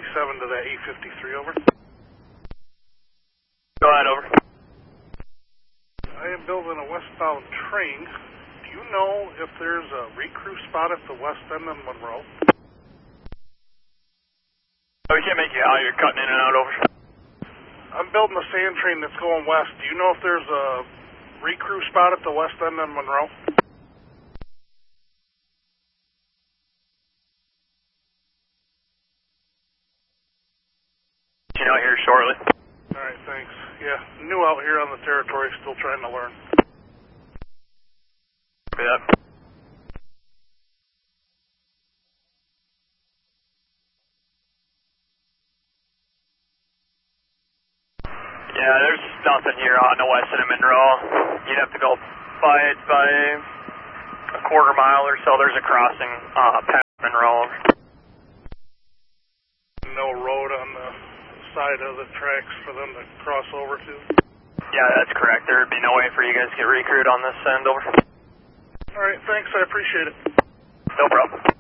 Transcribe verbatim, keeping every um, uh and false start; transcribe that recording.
ninety-seven to that eight fifty-three, over. Go ahead, over. I am building a westbound train. Do you know if there's a recrew spot at the west end of Monroe? Oh, we can't make you out. You're cutting in and out, over. I'm building a sand train that's going west. Do you know if there's a recrew spot at the west end of Monroe? You know, here shortly. All right, thanks. Yeah, new out here on the territory, still trying to learn. Yeah. Yeah, there's nothing here on the west end of Monroe. You'd have to go by it by a quarter mile or so. There's a crossing uh, past Monroe. No road on the side of the tracks for them to cross over to? Yeah, that's correct. There would be no way for you guys to get recruited on this end, over. All right, thanks. I appreciate it. No problem.